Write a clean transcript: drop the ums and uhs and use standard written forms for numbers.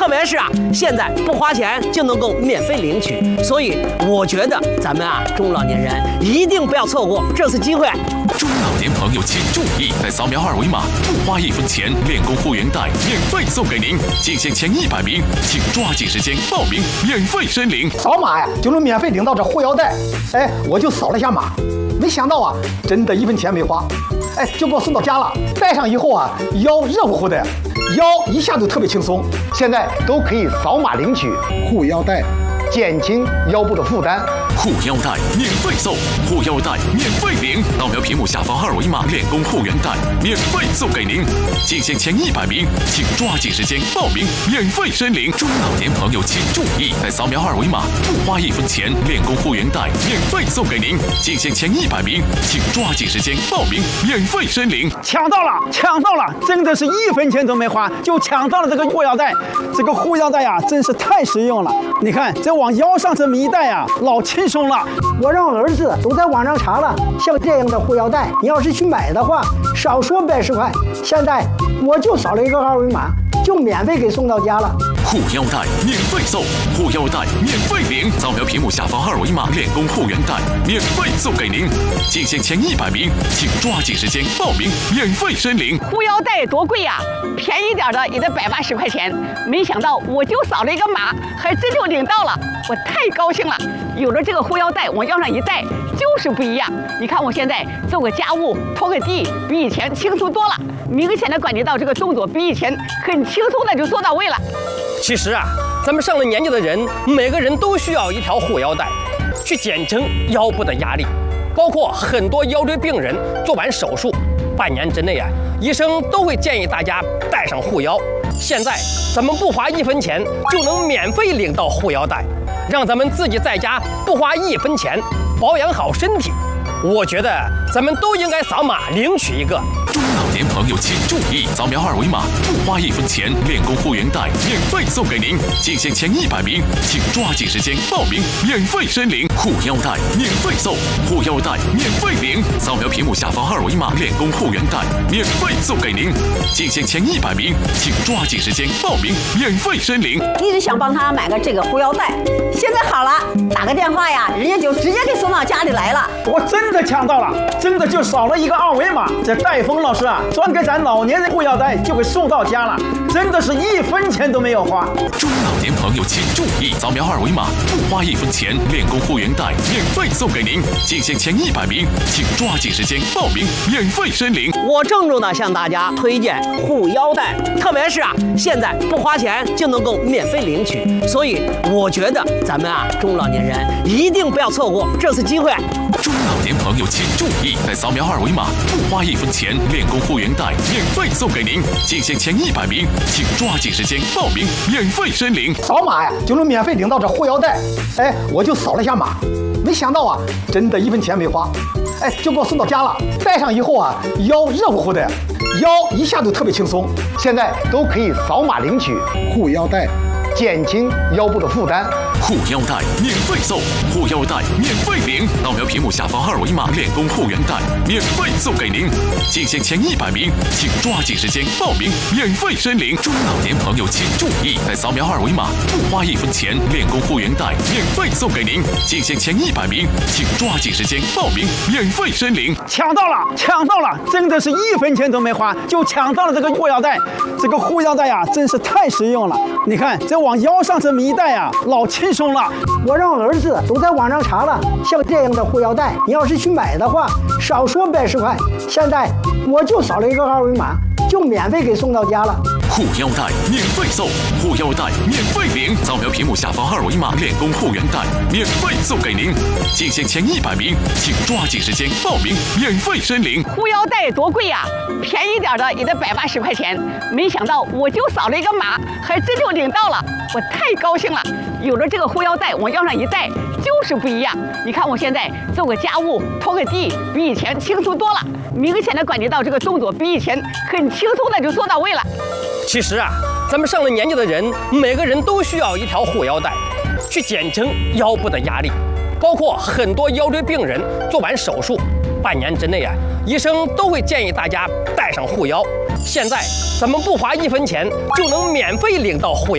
别是现在不花钱就能够免费领取，所以我觉得咱们中老年人一定不要错过这次机会。 中老年朋友请注意，在扫描2维码，不花1分钱，练功会员带免费送给您，仅限前100名，请抓紧时间报名，免费申领。 扫码就能免费领到这护腰带。我就扫了一下码，没想到真的1分钱没花，就给我送到家了。戴上以后腰热乎乎的，腰一下就特别轻松。现在都可以扫码领取护腰带，减轻腰部的负担。 护腰带免费送，护腰带免费领，扫描屏幕下方2维码，练功会员带免费送给您，仅限前100名，请抓紧时间报名，免费申领。中老年朋友请注意，在扫描2维码，不花1分钱，练功会员带免费送给您，仅限前100名，请抓紧时间报名，免费申领。 抢到了，抢到了！真的是1分钱都没花就抢到了这个护腰带，这个护腰带真是太实用了。你看这往腰上这么一戴老轻松了。 我让儿子都在网上查了，像这样的护腰带，你要是去买的话，少说110块。现在我就扫了一个2维码，就免费给送到家了。 护腰带免费送，护腰带免费领，扫描屏幕下方2维码，练功会员带免费送给您，仅限前100名，请抓紧时间报名，免费申领。 护腰带多贵呀，便宜点的也得180块钱，没想到我就扫了一个码，还真就领到了，我太高兴了。有了这个护腰带往腰上一戴，就是不一样。你看我现在做个家务、拖个地，比以前轻松多了，明显的感觉到这个动作比以前很轻松的就做到位了。 其实咱们上了年纪的人，每个人都需要一条护腰带，去减轻腰部的压力。包括很多腰椎病人做完手术，半年之内医生都会建议大家带上护腰。现在咱们不花1分钱就能免费领到护腰带，让咱们自己在家不花1分钱保养好身体。我觉得咱们都应该扫码领取一个。 中老年朋友请注意，扫描2维码，不花1分钱，练功会员带免费送给您，仅限前100名，请抓紧时间报名，免费申领。护腰带免费送，护腰带免费领，扫描屏幕下方2维码，练功会员带免费送给您，仅限前100名，请抓紧时间报名，免费申领。 一直想帮他买个这个护腰带，现在好了，打个电话人家就直接给送到家里来了。 我真的抢到了，真的就扫了一个2维码，这戴峰老师专给咱老年人护腰带就给送到家了，真的是1分钱都没有花。 中老年朋友请注意，扫描2维码，不花1分钱，练功会员带免费送给您，仅限前100名，请抓紧时间报名，免费申领。 我郑重的向大家推荐护腰带，特别是现在不花钱就能够免费领取，所以我觉得咱们中老年人一定不要错过这次机会。 中老年朋友请注意，在扫描2维码，不花1分钱，练功会员带免费送给您，仅限前100名，请抓紧时间报名，免费申领。 扫码就能免费领到这护腰带。我就扫了一下码，没想到真的1分钱没花，就给我送到家了。戴上以后腰热乎乎的，腰一下就特别轻松。现在都可以扫码领取护腰带，减轻腰部的负担。 护腰带免费送，护腰带免费领，扫描屏幕下方2维码，练功会员带免费送给您，仅限前100名，请抓紧时间报名，免费申领。中老年朋友请注意，在扫描2维码，不花1分钱，练功会员带免费送给您，仅限前100名，请抓紧时间报名，免费申领。 抢到了，抢到了！真的是1分钱都没花就抢到了这个护腰带，这个护腰带真是太实用了。你看这往腰上这么一戴老轻松了。 我让儿子都在网上查了，像这样的护腰带，你要是去买的话，少说110块。现在我就扫了一个2维码，就免费给送到家了。 护腰带免费送，护腰带免费领，扫描屏幕下方2维码，练功会员带免费送给您，仅限前100名，请抓紧时间报名，免费申领。 护腰带多贵呀，便宜点的也得180块钱，没想到我就扫了一个码，还真就领到了，我太高兴了。有了这个护腰带往腰上一戴，就是不一样。你看我现在做个家务、拖个地，比以前轻松多了，明显的感觉到这个动作比以前很轻松的就做到位了。 其实咱们上了年纪的人，每个人都需要一条护腰带，去减轻腰部的压力。包括很多腰椎病人做完手术，半年之内医生都会建议大家带上护腰。现在咱们不花1分钱就能免费领到护腰。